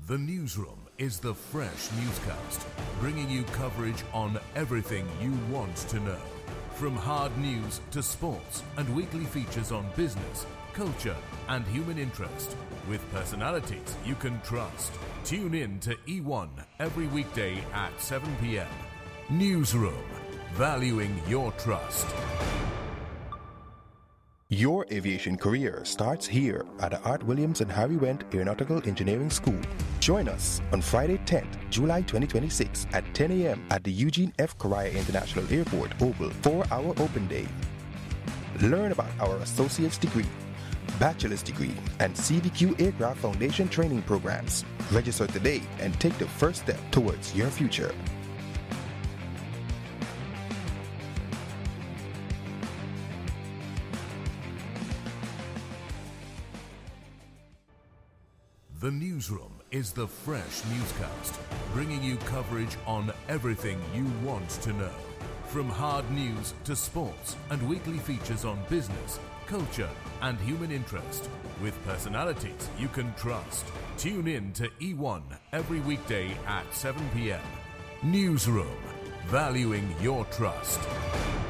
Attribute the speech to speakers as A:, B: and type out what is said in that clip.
A: The Newsroom is the fresh newscast, bringing you coverage on everything you want to know. From hard news to sports and weekly features on business, culture and human interest, with personalities you can trust. Tune in to E1 every weekday at 7 p.m. Newsroom, valuing your trust.
B: Your aviation career starts here at the Art Williams and Harry Wendt Aeronautical Engineering School. Join us on Friday 10th, July 2026 at 10 a.m. at the Eugene F. Correa International Airport Oval for our open day. Learn about our associate's degree, bachelor's degree, and CDQ Aircraft Foundation training programs. Register today and take the first step towards your future.
A: The Newsroom is the fresh newscast, bringing you coverage on everything you want to know. From hard news to sports and weekly features on business, culture and human interest, with personalities you can trust. Tune in to E1 every weekday at 7 p.m. Newsroom, valuing your trust.